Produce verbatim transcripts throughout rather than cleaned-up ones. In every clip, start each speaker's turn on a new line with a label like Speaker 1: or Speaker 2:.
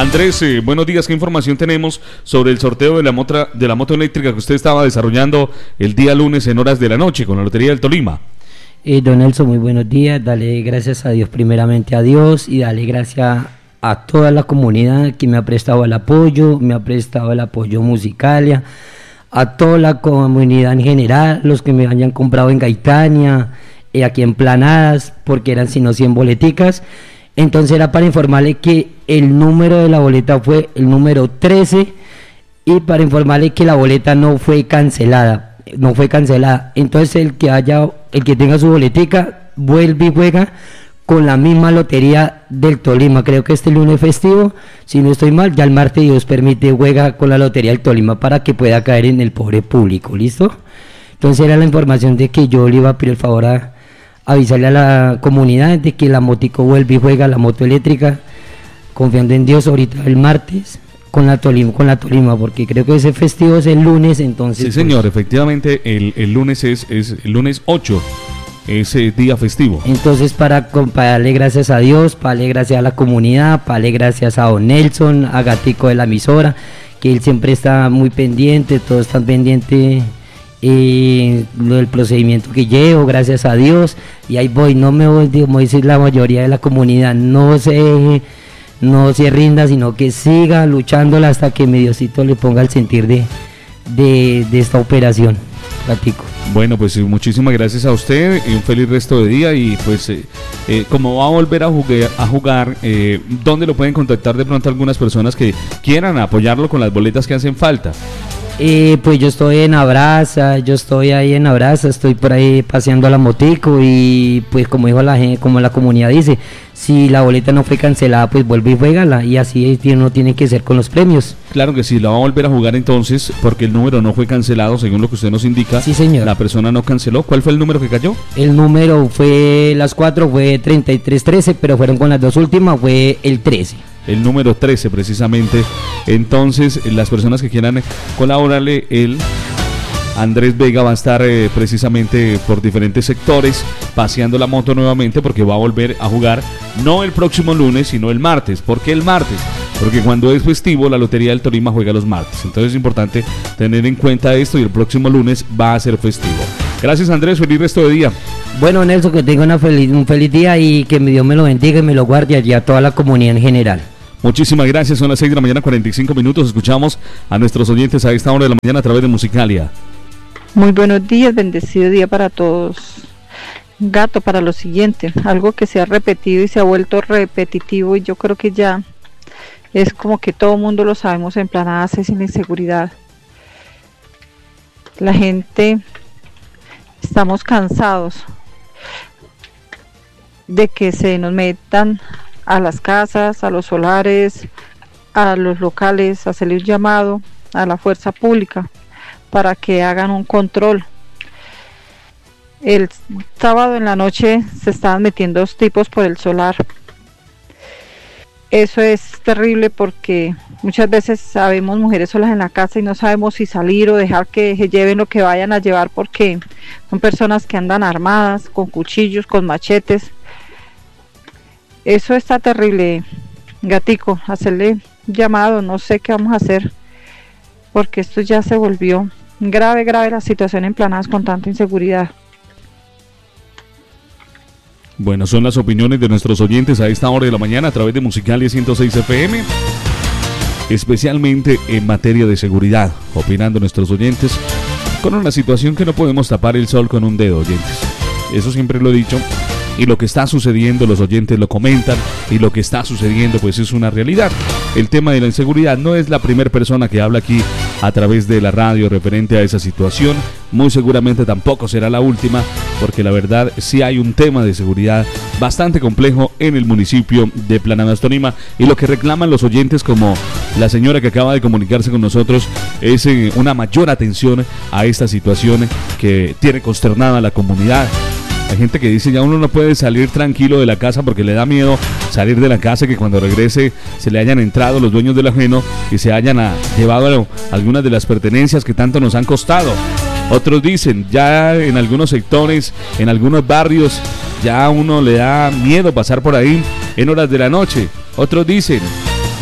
Speaker 1: Andrés, eh, buenos días. ¿Qué información tenemos sobre el sorteo de la, motra, de la moto eléctrica que usted estaba desarrollando el día lunes en horas de la noche con la Lotería del Tolima?
Speaker 2: Eh, don Nelson, muy buenos días. Dale gracias a Dios, primeramente a Dios, y dale gracias a toda la comunidad que me ha prestado el apoyo, me ha prestado el apoyo Musicalia, a toda la comunidad en general, los que me hayan comprado en Gaitania, eh, aquí en Planadas, porque eran sino cien boleticas. Entonces era para informarle que el número de la boleta fue el número trece, y para informarle que la boleta no fue cancelada. no fue cancelada, entonces el que haya, el que tenga su boletica, vuelve y juega con la misma lotería del Tolima. Creo que este lunes festivo, si no estoy mal, ya el martes, Dios permite, juega con la lotería del Tolima para que pueda caer en el pobre público, ¿listo? Entonces era la información de que yo le iba a pedir el favor a avisarle a la comunidad de que la motico vuelve y juega, la moto eléctrica, confiando en Dios, ahorita el martes con la Tolima, con la Tolima, porque creo que ese festivo es el lunes, entonces...
Speaker 1: Sí, señor, pues, efectivamente, el, el lunes es, es el lunes ocho, ese día festivo.
Speaker 2: Entonces, para, para darle gracias a Dios, para darle gracias a la comunidad, para darle gracias a don Nelson, a Gatico de la emisora, que él siempre está muy pendiente, todos están pendientes eh, lo del procedimiento que llevo, gracias a Dios, y ahí voy, no me voy, como dice la mayoría de la comunidad, no se... no se rinda, sino que siga luchándola hasta que mi Diosito le ponga el sentir de, de, de esta operación. Gatico.
Speaker 1: Bueno, pues muchísimas gracias a usted y un feliz resto de día. Y pues eh, eh, como va a volver a jugar, a jugar eh, ¿dónde lo pueden contactar de pronto algunas personas que quieran apoyarlo con las boletas que hacen falta?
Speaker 2: Eh, pues yo estoy en Abraza, yo estoy ahí en Abraza, estoy por ahí paseando a la motico, y pues como dijo la gente, como la comunidad dice, si la boleta no fue cancelada, pues vuelve y juégala, y así no tiene que ser con los premios.
Speaker 1: Claro que sí, la va a volver a jugar entonces, porque el número no fue cancelado, según lo que usted nos indica.
Speaker 2: Sí, señor.
Speaker 1: La persona no canceló. ¿Cuál fue el número que cayó?
Speaker 2: El número fue, las cuatro fue treinta y tres trece, pero fueron con las dos últimas, fue el trece.
Speaker 1: El número trece precisamente. Entonces las personas que quieran colaborarle, el Andrés Vega va a estar eh, precisamente por diferentes sectores paseando la moto nuevamente, porque va a volver a jugar no el próximo lunes sino el martes. ¿Por qué el martes? Porque cuando es festivo la Lotería del Tolima juega los martes, entonces es importante tener en cuenta esto, y el próximo lunes va a ser festivo. Gracias, Andrés, feliz resto de día.
Speaker 2: Bueno, Nelson, que tenga una feliz, un feliz día, y que mi Dios me lo bendiga y me lo guarde, y a toda la comunidad en general.
Speaker 1: Muchísimas gracias, son las seis de la mañana, cuarenta y cinco minutos. Escuchamos a nuestros oyentes a esta hora de la mañana a través de Musicalia.
Speaker 3: Muy buenos días, bendecido día para todos. Gato, para lo siguiente, algo que se ha repetido y se ha vuelto repetitivo, y yo creo que ya es como que todo el mundo lo sabemos, en Planadas es la inseguridad. La gente, estamos cansados de que se nos metan a las casas, a los solares, a los locales, a hacerle un llamado a la fuerza pública para que hagan un control. El sábado en la noche se estaban metiendo dos tipos por el solar. Eso es terrible, porque muchas veces sabemos mujeres solas en la casa y no sabemos si salir o dejar que se lleven lo que vayan a llevar, porque son personas que andan armadas, con cuchillos, con machetes. Eso está terrible, Gatico, hacerle llamado, no sé qué vamos a hacer, porque esto ya se volvió grave, grave la situación en Planadas con tanta inseguridad.
Speaker 1: Bueno, son las opiniones de nuestros oyentes a esta hora de la mañana a través de Musicalia ciento seis F M, especialmente en materia de seguridad, opinando nuestros oyentes con una situación que no podemos tapar el sol con un dedo, oyentes. Eso siempre lo he dicho. Y lo que está sucediendo, los oyentes lo comentan, y lo que está sucediendo pues es una realidad. El tema de la inseguridad, no es la primera persona que habla aquí a través de la radio referente a esa situación, muy seguramente tampoco será la última, porque la verdad sí hay un tema de seguridad bastante complejo en el municipio de Planadas, Tolima, y lo que reclaman los oyentes, como la señora que acaba de comunicarse con nosotros, es eh, una mayor atención a esta situación que tiene consternada a la comunidad. Hay gente que dice, ya uno no puede salir tranquilo de la casa porque le da miedo salir de la casa, que cuando regrese se le hayan entrado los dueños del ajeno y se hayan a, llevado algunas de las pertenencias que tanto nos han costado. Otros dicen, ya en algunos sectores, en algunos barrios, ya a uno le da miedo pasar por ahí en horas de la noche. Otros dicen,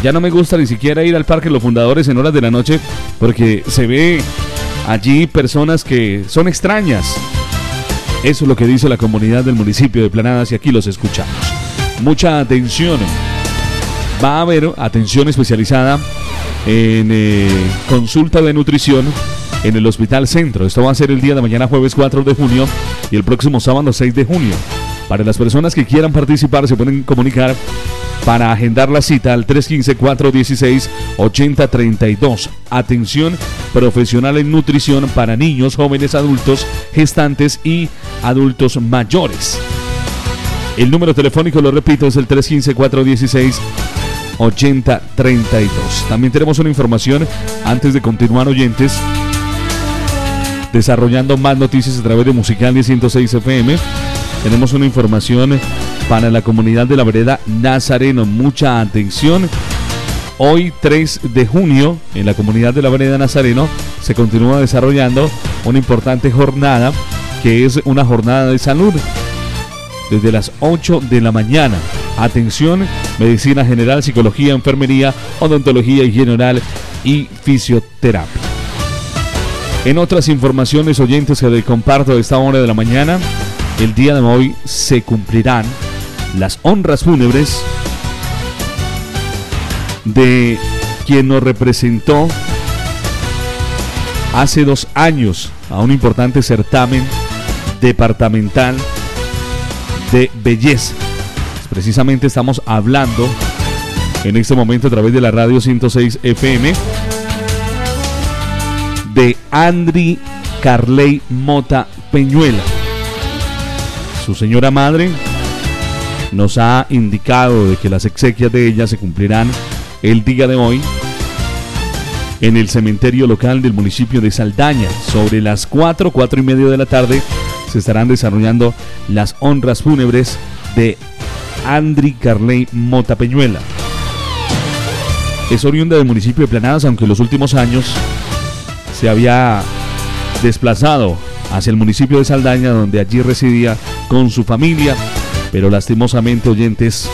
Speaker 1: Ya no me gusta ni siquiera ir al Parque Los Fundadores en horas de la noche porque se ve allí personas que son extrañas. Eso es lo que dice la comunidad del municipio de Planadas y aquí los escuchamos. Mucha atención. Va a haber atención especializada en eh, consulta de nutrición en el Hospital Centro. Esto va a ser el día de mañana, jueves cuatro de junio, y el próximo sábado seis de junio. Para las personas que quieran participar se pueden comunicar para agendar la cita al tres uno cinco, cuatro uno seis, ocho cero tres dos. Atención profesional en nutrición para niños, jóvenes, adultos, gestantes y adultos mayores. El número telefónico, lo repito, es el tres uno cinco, cuatro uno seis, ocho cero tres dos. También tenemos una información antes de continuar, oyentes, desarrollando más noticias a través de Musical ciento seis F M. Tenemos una información para la comunidad de la vereda Nazareno. Mucha atención. Hoy, tres de junio, en la comunidad de la vereda Nazareno se continúa desarrollando una importante jornada, que es una jornada de salud desde las ocho de la mañana. Atención, medicina general, psicología, enfermería, odontología, higiene oral y fisioterapia. En otras informaciones, oyentes, que les comparto a esta hora de la mañana, el día de hoy se cumplirán las honras fúnebres de quien nos representó hace dos años a un importante certamen departamental de belleza. Precisamente estamos hablando en este momento a través de la radio ciento seis F M de Andri Carley Mota Peñuela. Su señora madre nos ha indicado de que las exequias de ella se cumplirán el día de hoy en el cementerio local del municipio de Saldaña. Sobre las cuatro, cuatro y media de la tarde se estarán desarrollando las honras fúnebres de Andri Carley Mota Peñuela. Es oriunda del municipio de Planadas, aunque en los últimos años se había desplazado hacia el municipio de Saldaña, donde allí residía con su familia, pero lastimosamente, oyentes,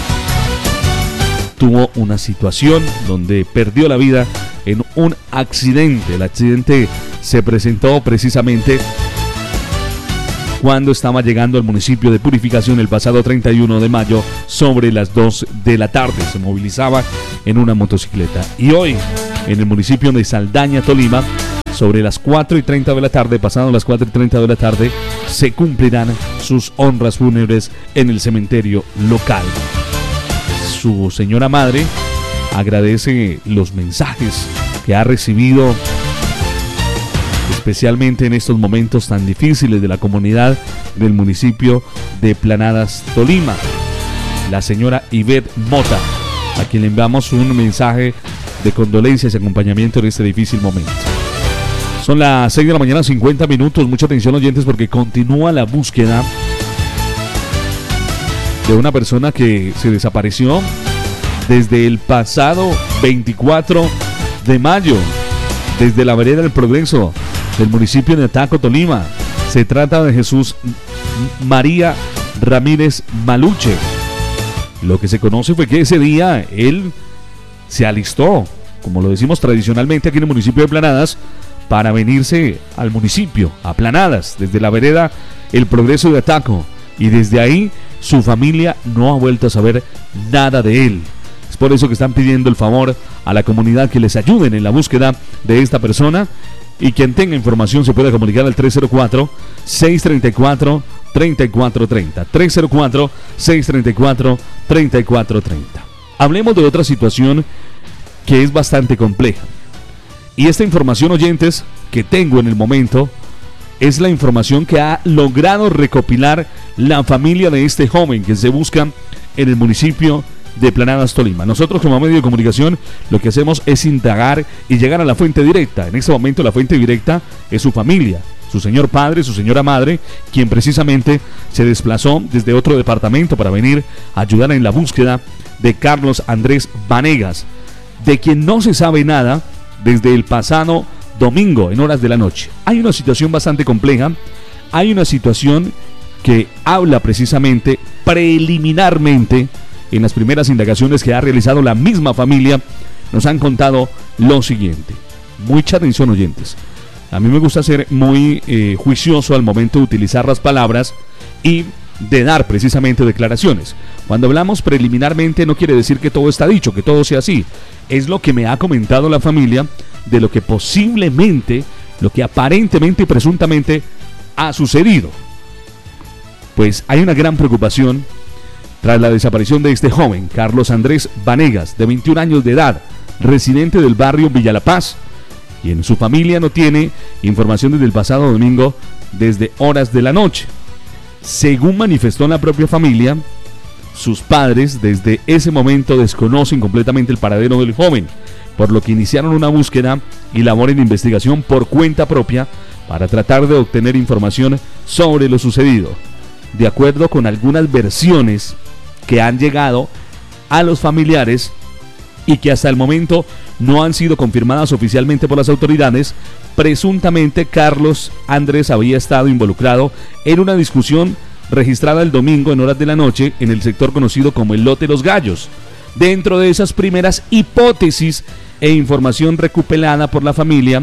Speaker 1: tuvo una situación donde perdió la vida en un accidente. El accidente se presentó precisamente cuando estaba llegando al municipio de Purificación el pasado treinta y uno de mayo sobre las dos de la tarde. Se movilizaba en una motocicleta. Y hoy, en el municipio de Saldaña, Tolima, sobre las cuatro y treinta de la tarde, pasado las cuatro y treinta de la tarde, se cumplirán sus honras fúnebres en el cementerio local. Su señora madre agradece los mensajes que ha recibido, especialmente en estos momentos tan difíciles de la comunidad del municipio de Planadas, Tolima. La señora Ivette Mota, a quien le enviamos un mensaje de condolencias y acompañamiento en este difícil momento. Son las seis de la mañana, cincuenta minutos. Mucha atención, oyentes, porque continúa la búsqueda de una persona que se desapareció desde el pasado veinticuatro de mayo, desde la vereda del Progreso del municipio de Ataco, Tolima. Se trata de Jesús María Ramírez Maluche. Lo que se conoce fue que ese día él se alistó, como lo decimos tradicionalmente aquí en el municipio de Planadas, para venirse al municipio, a Planadas, desde la vereda El Progreso de Ataco, y desde ahí su familia no ha vuelto a saber nada de él. Es por eso que están pidiendo el favor a la comunidad que les ayuden en la búsqueda de esta persona, y quien tenga información se puede comunicar al tres cero cuatro, seis tres cuatro, tres cuatro tres cero, tres cero cuatro, seis tres cuatro, tres cuatro tres cero. Hablemos de otra situación que es bastante compleja. Y esta información, oyentes, que tengo en el momento, es la información que ha logrado recopilar la familia de este joven que se busca en el municipio de Planadas, Tolima. Nosotros, como medio de comunicación, lo que hacemos es indagar y llegar a la fuente directa. En este momento la fuente directa es su familia, su señor padre, su señora madre, quien precisamente se desplazó desde otro departamento para venir a ayudar en la búsqueda de Carlos Andrés Vanegas, de quien no se sabe nada desde el pasado domingo en horas de la noche. Hay una situación bastante compleja, hay una situación que habla precisamente preliminarmente en las primeras indagaciones que ha realizado la misma familia, nos han contado lo siguiente. Mucha atención, oyentes. A mí me gusta ser muy eh, juicioso al momento de utilizar las palabras y de dar precisamente declaraciones. Cuando hablamos preliminarmente no quiere decir que todo está dicho, que todo sea así. Es lo que me ha comentado la familia de lo que posiblemente, lo que aparentemente y presuntamente ha sucedido. Pues hay una gran preocupación tras la desaparición de este joven, Carlos Andrés Vanegas, de veintiún años de edad, residente del barrio Villa La Paz, y en su familia no tiene información desde el pasado domingo, desde horas de la noche. Según manifestó la propia familia, sus padres desde ese momento desconocen completamente el paradero del joven, por lo que iniciaron una búsqueda y labores de investigación por cuenta propia para tratar de obtener información sobre lo sucedido. De acuerdo con algunas versiones que han llegado a los familiares y que hasta el momento no han sido confirmadas oficialmente por las autoridades, presuntamente Carlos Andrés había estado involucrado en una discusión registrada el domingo en horas de la noche en el sector conocido como el Lote Los Gallos. Dentro de esas primeras hipótesis e información recopilada por la familia,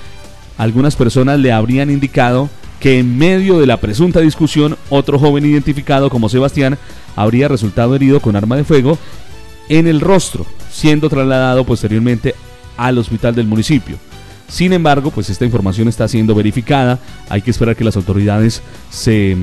Speaker 1: algunas personas le habrían indicado que en medio de la presunta discusión, otro joven identificado como Sebastián habría resultado herido con arma de fuego en el rostro, siendo trasladado posteriormente al hospital del municipio. Sin embargo, pues esta información está siendo verificada. Hay que esperar que las autoridades se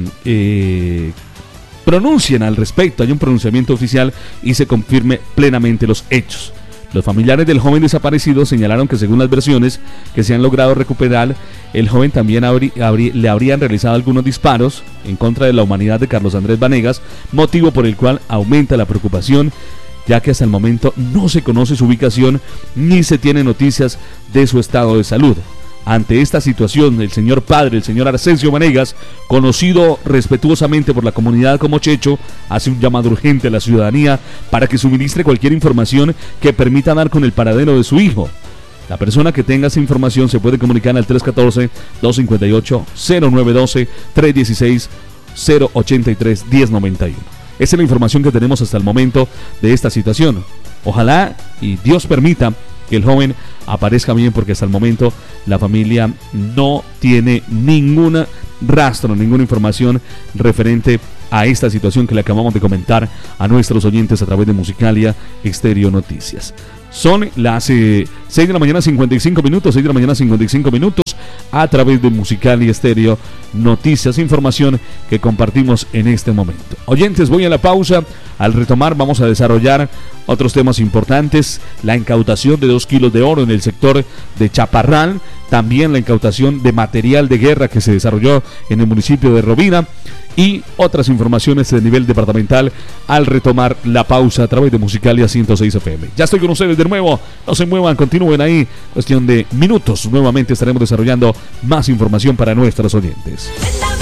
Speaker 1: eh, pronuncien al respecto, hay un pronunciamiento oficial y se confirme plenamente los hechos. Los familiares del joven desaparecido señalaron que según las versiones que se han logrado recuperar, el joven también habrí, habrí, le habrían realizado algunos disparos en contra de la humanidad de Carlos Andrés Vanegas, motivo por el cual aumenta la preocupación, ya que hasta el momento no se conoce su ubicación ni se tiene noticias de su estado de salud. Ante esta situación, el señor padre, el señor Arsencio Vanegas, conocido respetuosamente por la comunidad como Checho, hace un llamado urgente a la ciudadanía para que suministre cualquier información que permita dar con el paradero de su hijo. La persona que tenga esa información se puede comunicar al tres uno cuatro, dos cinco ocho, cero nueve uno dos, tres uno seis, cero ocho tres, uno cero nueve uno. Esa es la información que tenemos hasta el momento de esta situación. Ojalá y Dios permita que el joven aparezca bien, porque hasta el momento la familia no tiene ningún rastro, ninguna información referente a esta situación que le acabamos de comentar a nuestros oyentes a través de Musicalia Estéreo Noticias. Son las eh, seis de la mañana cincuenta y cinco minutos, seis de la mañana cincuenta y cinco minutos a través de Musicalia Estéreo Noticias, información que compartimos en este momento. Oyentes, voy a la pausa. Al retomar vamos a desarrollar otros temas importantes, la incautación de dos kilos de oro en el sector de Chaparral, también la incautación de material de guerra que se desarrolló en el municipio de Rovira y otras informaciones de nivel departamental al retomar la pausa a través de Musicalia ciento seis F M. Ya estoy con ustedes de nuevo, no se muevan, continúen ahí, cuestión de minutos, nuevamente estaremos desarrollando más información para nuestros oyentes.